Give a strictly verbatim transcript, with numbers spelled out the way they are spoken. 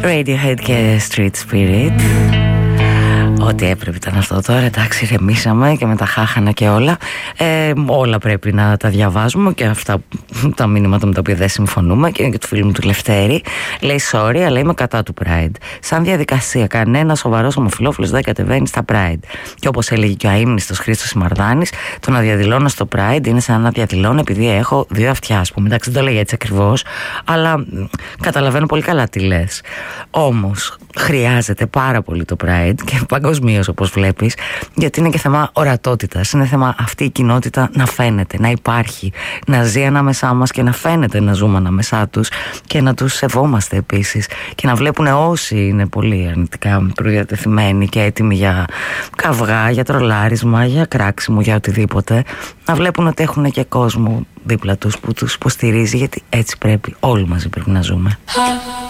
Radiohead και Street Spirit. Ό,τι έπρεπε ήταν αυτό τώρα, εντάξει, ρεμίσαμε και με τα χάχανα και όλα. Ε, όλα πρέπει να τα διαβάζουμε και αυτά τα μηνύματα με τα οποία δεν συμφωνούμε. Και, και του φίλου μου του Λευτέρη λέει sorry, αλλά είμαι κατά του Pride. Σαν διαδικασία, κανένα σοβαρός ομοφυλόφιλος δεν κατεβαίνει στα Pride. Και όπως έλεγε και ο αείμνηστος Χρήστος Ημαρδάνης, το να διαδηλώνω στο Pride είναι σαν να διαδηλώνω επειδή έχω δύο αυτιά, ας πούμε. Εντάξει, δεν το λέει έτσι ακριβώς, αλλά καταλαβαίνω πολύ καλά τι λες. Όμως χρειάζεται πάρα πολύ το Pride και παγκοσμίως, όπως βλέπεις, γιατί είναι και θέμα ορατότητας. Είναι θέμα αυτή η κοινότητα να φαίνεται, να υπάρχει, να ζει ανάμεσά μας και να φαίνεται να ζούμε ανάμεσά τους και να τους σεβόμαστε επίσης και να βλέπουν όσοι είναι πολύ αρνητικά προδιατεθειμένοι και έτοιμοι για καυγά, για τρολάρισμα, για κράξιμο, για οτιδήποτε, να βλέπουν ότι έχουν και κόσμο δίπλα τους που τους υποστηρίζει, γιατί έτσι πρέπει, όλοι μαζί πρέπει να ζούμε.